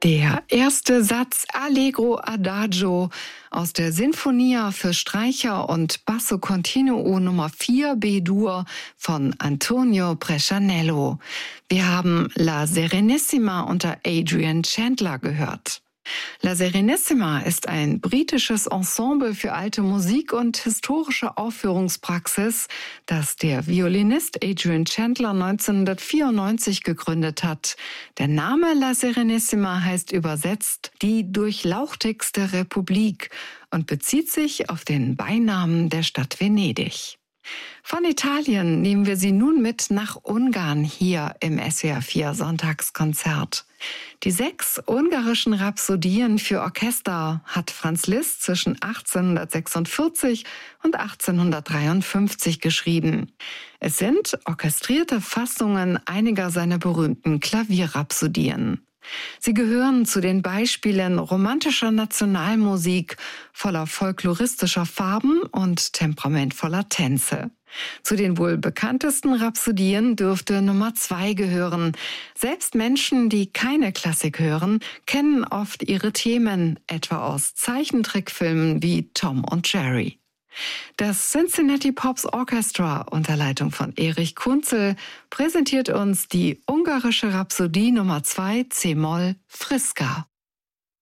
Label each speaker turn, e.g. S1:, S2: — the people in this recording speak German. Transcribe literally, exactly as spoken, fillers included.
S1: Der erste Satz Allegro Adagio aus der Sinfonia für Streicher und Basso Continuo Nummer vier B-Dur von Antonio Brescianello. Wir haben La Serenissima unter Adrian Chandler gehört. La Serenissima ist ein britisches Ensemble für alte Musik und historische Aufführungspraxis, das der Violinist Adrian Chandler neunzehnhundertvierundneunzig gegründet hat. Der Name La Serenissima heißt übersetzt die durchlauchtigste Republik und bezieht sich auf den Beinamen der Stadt Venedig. Von Italien nehmen wir Sie nun mit nach Ungarn hier im S W R vier Sonntagskonzert. Die sechs ungarischen Rhapsodien für Orchester hat Franz Liszt zwischen achtzehnhundertsechsundvierzig und achtzehnhundertdreiundfünfzig geschrieben. Es sind orchestrierte Fassungen einiger seiner berühmten Klavierrhapsodien. Sie gehören zu den Beispielen romantischer Nationalmusik, voller folkloristischer Farben und temperamentvoller Tänze. Zu den wohl bekanntesten Rhapsodien dürfte Nummer zwei gehören. Selbst Menschen, die keine Klassik hören, kennen oft ihre Themen, etwa aus Zeichentrickfilmen wie Tom und Jerry. Das Cincinnati Pops Orchestra unter Leitung von Erich Kunzel präsentiert uns die ungarische Rhapsodie Nummer zwei C-Moll Friska.